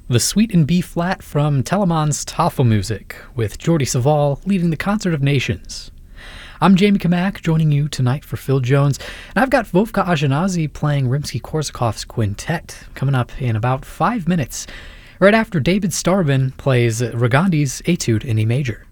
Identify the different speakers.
Speaker 1: The Suite in B flat from Telemann's Tafelmusik, with Jordi Savall leading the Concert of Nations. I'm Jamie Kamak, joining you tonight for Phil Jones, and I've got Vovka Ashkenazy playing Rimsky-Korsakov's Quintet coming up in about 5 minutes, right after David Starobin plays Rogondi's Etude in E major.